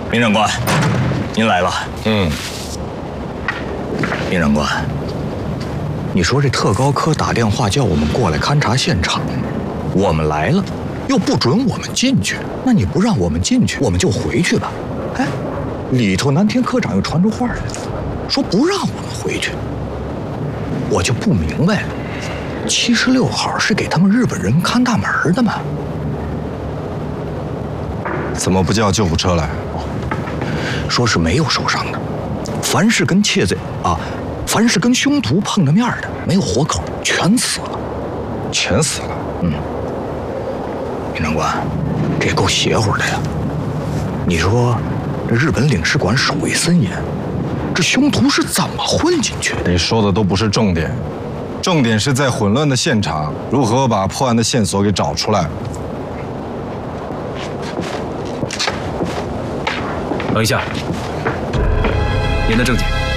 民长官，您来了。民长官，你说这特高科打电话叫我们过来勘察现场，我们来了，又不准我们进去，那你不让我们进去，我们就回去吧。哎，里头南天科长又传出话来了，说不让我们回去。我就不明白了，76号是给他们日本人看大门的吗？ 怎么不叫救护车来？ 说是没有受伤的，凡是跟窃贼啊，凡是跟凶徒碰着面的，没有活口，全死了。 全死了。 民长官，这够邪乎的呀！你说，这日本领事馆守卫森严，这凶徒是怎么混进去的？ 你说的都不是重点，重点是在混乱的现场，如何把破案的线索给找出来。 等一下，您的证件。